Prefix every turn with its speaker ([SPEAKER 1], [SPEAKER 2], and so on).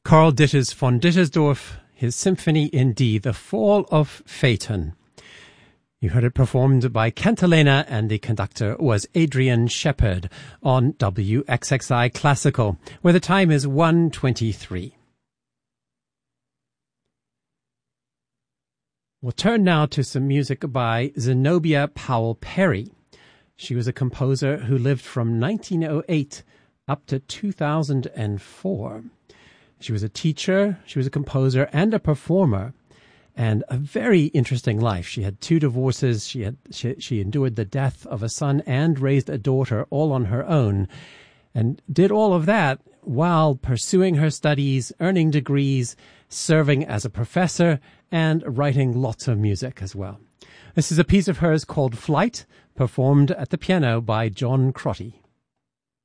[SPEAKER 1] Karl Ditters von Dittersdorf, his symphony in D, The Fall of Phaeton. You heard it performed by Cantilena, and the conductor was Adrian Shepard on WXXI Classical, where the time is 1:23. We'll turn now to some music by Zenobia Powell Perry. She was a composer who lived from 1908 up to 2004. She was a teacher, she was a composer, and a performer, and a very interesting life. She had 2 divorces, she endured the death of a son and raised a daughter all on her own, and did all of that while pursuing her studies, earning degrees, serving as a professor, and writing lots of music as well. This is a piece of hers called Flight, performed at the piano by John Crotty.